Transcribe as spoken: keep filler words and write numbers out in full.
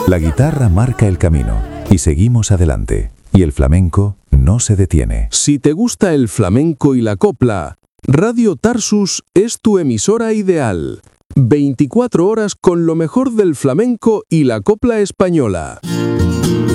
La guitarra marca el camino y seguimos adelante. Y el flamenco no se detiene. Si te gusta el flamenco y la copla, Radio Tarsus es tu emisora ideal. veinticuatro horas con lo mejor del flamenco y la copla española.